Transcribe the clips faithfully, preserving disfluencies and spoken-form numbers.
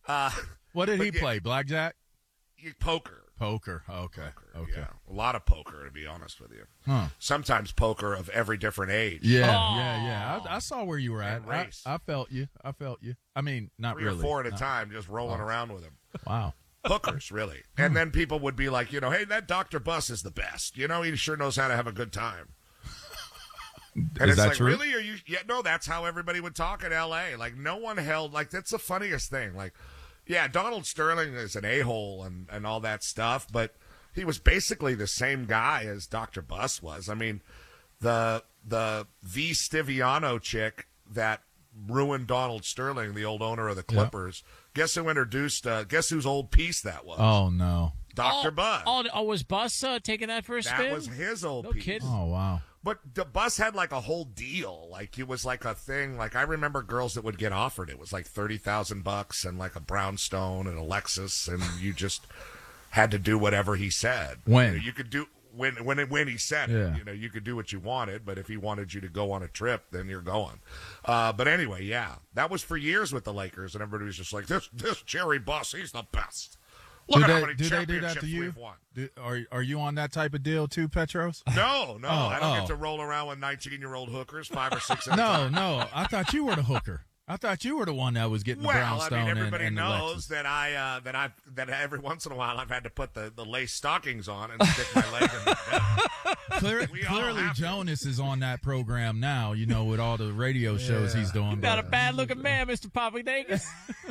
Uh, What did he yeah, play? Blackjack? Poker. Poker. Okay. Poker, Okay. Yeah. A lot of poker, to be honest with you. Huh. Sometimes poker of every different age. Yeah, Oh. yeah, yeah. I, I saw where you were at. And I, race. I felt you. I felt you. I mean, not Three really. or four at a Not- time, just rolling Oh. around with them. Wow. Hookers, really. And then people would be like, you know, hey, that Doctor Bus is the best. You know, he sure knows how to have a good time. And Is it's that like, true? really? Are you? Yeah, no, that's how everybody would talk in L A. Like, no one held, like, that's the funniest thing. Like, yeah, Donald Sterling is an a-hole and, and all that stuff, but he was basically the same guy as Doctor Bus was. I mean, the the V. Stiviano chick that ruined Donald Sterling, the old owner of the Clippers, guess who introduced, uh, guess whose old piece that was? Oh, no. Doctor Oh, Bus. Oh, oh, was Bus uh, taking that for a that spin? was his old No piece. kidding. Oh, wow. But the Bus had like a whole deal. Like it was like a thing. Like I remember girls that would get offered. It was like thirty thousand bucks and like a brownstone and a Lexus, and you just had to do whatever he said. When? you, know, you could do when when when he said Yeah. it. You know, you could do what you wanted. But if he wanted you to go on a trip, then you're going. Uh, but anyway, yeah, that was for years with the Lakers, and everybody was just like, this this Jerry Buss, he's the best. Look do at they, how many do they do that championships to you? we've won. Do, are are you on that type of deal too, Petros? No, no, Oh, I don't oh. get to roll around with nineteen-year-old hookers, five or six. At a No, time. no. I thought you were the hooker. I thought you were the one that was getting the Well, I brownstone mean, everybody and, and the knows Lexus. that I uh, that I that every once in a while I've had to put the, the lace stockings on and stick my leg in the bed. Clear, We all clearly, have to. Jonas is on that program now. You know, with all the radio shows he's doing. Not a but- bad looking man, Mister Papadakis.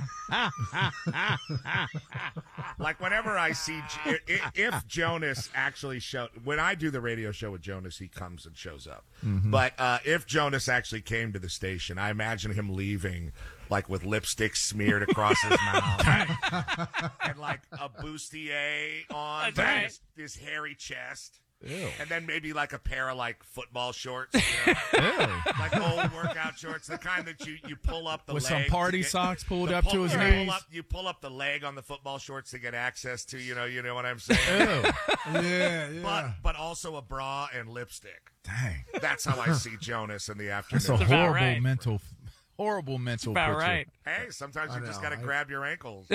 Like whenever I see J- i- if Jonas actually show when I do the radio show with Jonas, he comes and shows up. Mm-hmm. But uh, if Jonas actually came to the station, I imagine him leaving like with lipstick smeared across his mouth and like a bustier on That's right. his, his hairy chest. Ew. And then maybe like a pair of like football shorts, you know? Ew. Like old workout shorts, the kind that you, you pull up the With leg some to party get- socks pulled the up pull- to his you knees. Pull up, you pull up the leg on the football shorts to get access to, you know, you know what I'm saying. Ew. Yeah, yeah. But but also a bra and lipstick. Dang. That's how I see Jonas in the afternoon. That's a That's about horrible right. mental, horrible mental About picture. right. Hey, sometimes you I just know, got to I- grab your ankles.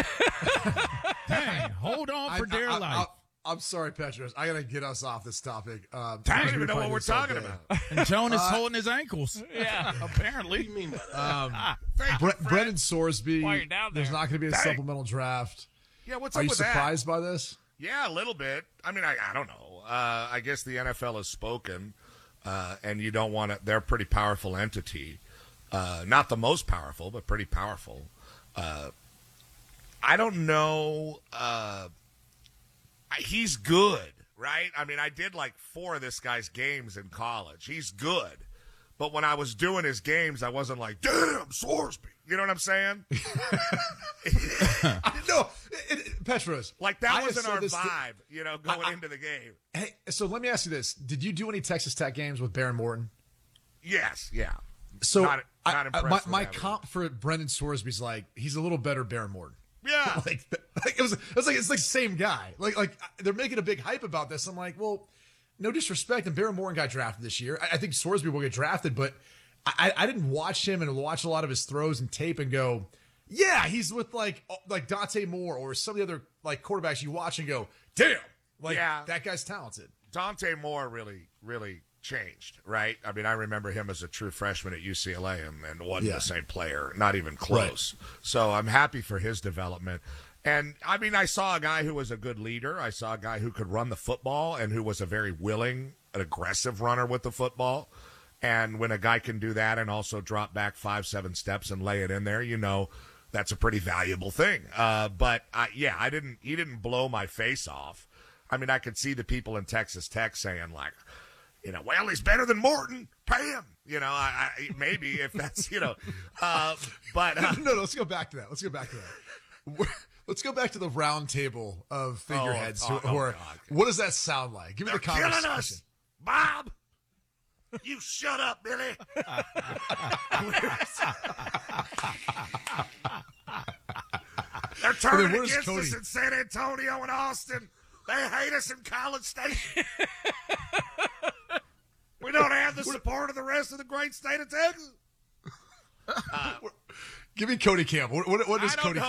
Dang. Hold on for I- dear I, life. I, am sorry, Petros. I gotta get us off this topic. Um, I don't we even know probably what we're did so talking good. about. and Jonas uh, holding his ankles. Yeah. Apparently. Um, Thank Bre- you, Fred. Brendan Sorsby. While you're down There's there. not going to be a Dang. supplemental draft. Yeah, what's Are up you with surprised by this? that? Yeah, a little bit. I mean, I, I don't know. Uh, I guess the N F L has spoken, uh, and you don't want to. They're a pretty powerful entity. Uh, not the most powerful, but pretty powerful. Uh, I don't know. Uh, I- he's good, right? I mean, I did like four of this guy's games in college. He's good. But when I was doing his games, I wasn't like, damn, Sorsby. You know what I'm saying? no, it, it, Petros. Like, that I have wasn't said our this to- vibe, you know, going I- I- into the game. Hey, so let me ask you this: Did you do any Texas Tech games with Baron Morton? Yes, yeah. So Not- I- not I- impressed my, with my that either. comp for Brendan Sorsby's like he's a little better Baron Morton. Yeah. like, like it was, it was like it's like the same guy. Like like they're making a big hype about this. I'm like, well, no disrespect, and Baron Morton got drafted this year. I, I think Sorsby will get drafted, but I, I didn't watch him and watch a lot of his throws and tape and go, yeah, he's with like like Dante Moore or some of the other like quarterbacks you watch and go, damn, like Yeah. that guy's talented. Dante Moore really, really changed, right? I mean, I remember him as a true freshman at U C L A and, and wasn't Yeah. the same player, not even close. So I'm happy for his development. And, I mean, I saw a guy who was a good leader. I saw a guy who could run the football and who was a very willing, an aggressive runner with the football. And when a guy can do that and also drop back five, seven steps and lay it in there, you know, that's a pretty valuable thing. Uh, but, I, yeah, I didn't. he didn't blow my face off. I mean, I could see the people in Texas Tech saying, like, you know, well, he's better than Morton. Pay him. You know, I, I, maybe if that's, you know. Uh, but uh, no, no, let's go back to that. Let's go back to that. Let's go back to the round table of figureheads. Oh, who, oh, who are, God. what does that sound like? Give me they're the killing conversation. us. Bob, you shut up, Billy. They're turning where's against Cody? us in San Antonio and Austin. They hate us in College Station. We don't have the support of the rest of the great state of Texas. Give me Cody Campbell. What, what, what I does don't Cody know.